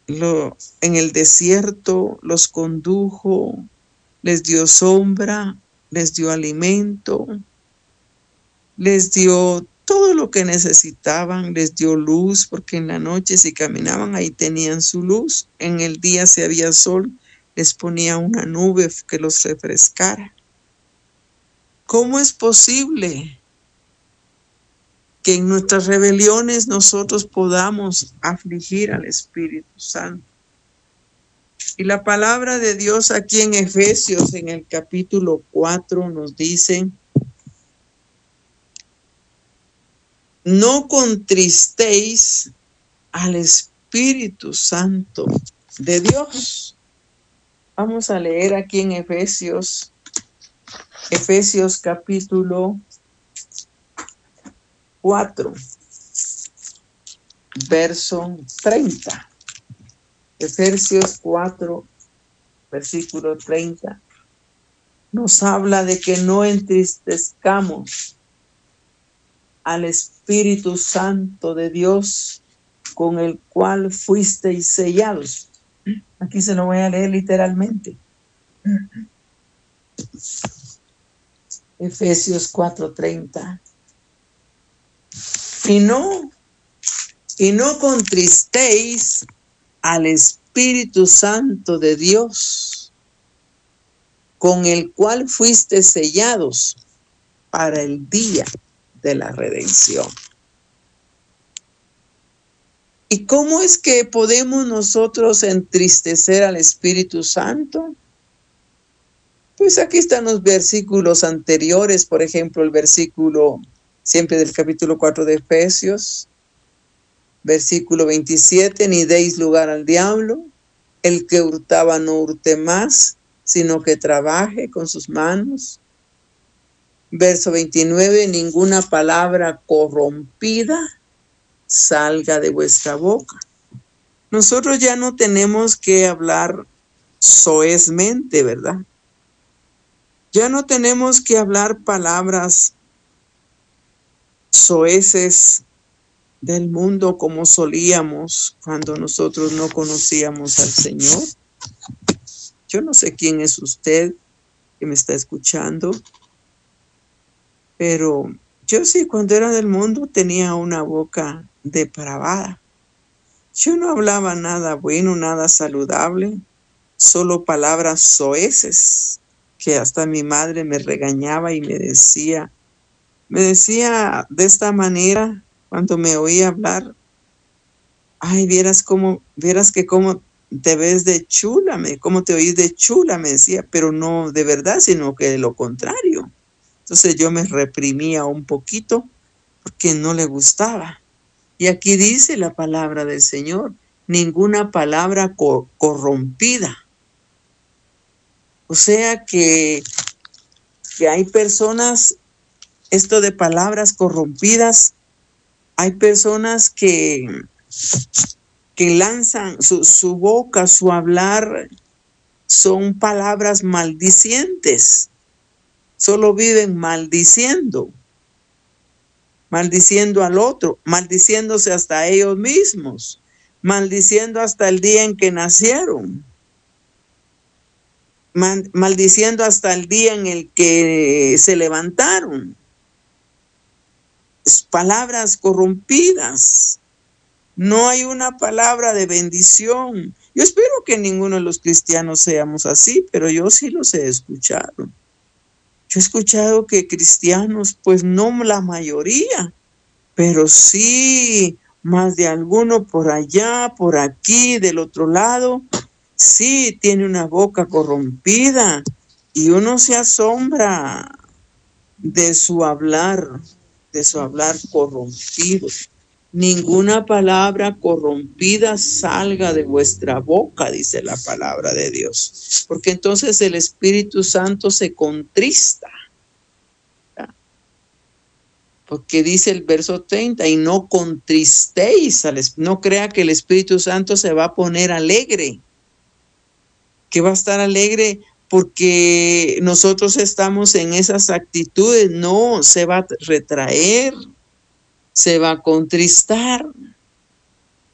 en el desierto los condujo, les dio sombra, les dio alimento, les dio todo lo que necesitaban, les dio luz, porque en la noche si caminaban ahí tenían su luz, en el día si había sol, les ponía una nube que los refrescara. ¿Cómo es posible que en nuestras rebeliones nosotros podamos afligir al Espíritu Santo? Y la palabra de Dios aquí en Efesios, en el capítulo 4, nos dice: no contristéis al Espíritu Santo de Dios. Vamos a leer aquí en Efesios capítulo 4, verso 30. Efesios 4, versículo 30. Nos habla de que no entristezcamos al Espíritu Santo de Dios, con el cual fuisteis sellados. Aquí se lo voy a leer literalmente. Efesios 4:30. Y no contristéis al Espíritu Santo de Dios, con el cual fuisteis sellados para el día de la redención. ¿Y cómo es que podemos nosotros entristecer al Espíritu Santo? Pues aquí están los versículos anteriores, por ejemplo, el versículo siempre del capítulo 4 de Efesios, versículo 27, ni deis lugar al diablo, el que hurtaba no hurte más, sino que trabaje con sus manos. Verso 29, ninguna palabra corrompida salga de vuestra boca. Nosotros ya no tenemos que hablar soezmente, ¿verdad? Ya no tenemos que hablar palabras soeces del mundo como solíamos cuando nosotros no conocíamos al Señor. Yo no sé quién es usted que me está escuchando, pero yo sí, cuando era del mundo tenía una boca depravada. Yo no hablaba nada bueno, nada saludable, solo palabras soeces, que hasta mi madre me regañaba y me decía de esta manera cuando me oía hablar: ay, vieras que cómo te ves de chula, cómo te oís de chula, me decía, pero no de verdad, sino que de lo contrario. Entonces yo me reprimía un poquito porque no le gustaba. Y aquí dice la palabra del Señor: ninguna palabra corrompida. O sea que hay personas, esto de palabras corrompidas, hay personas que lanzan su boca, su hablar, son palabras maldicientes. Solo viven maldiciendo al otro, maldiciéndose hasta ellos mismos, maldiciendo hasta el día en que nacieron, maldiciendo hasta el día en el que se levantaron. Palabras corrompidas. No hay una palabra de bendición. Yo espero que ninguno de los cristianos seamos así, pero yo sí los he escuchado. Yo he escuchado que cristianos, pues no la mayoría, pero sí más de alguno por allá, por aquí, del otro lado, sí tiene una boca corrompida y uno se asombra de su hablar corrompido. Ninguna palabra corrompida salga de vuestra boca, dice la palabra de Dios, porque entonces el Espíritu Santo se contrista. Porque dice el verso 30, y no contristéis, no crea que el Espíritu Santo se va a poner alegre, que va a estar alegre porque nosotros estamos en esas actitudes. No, se va a retraer, se va a contristar.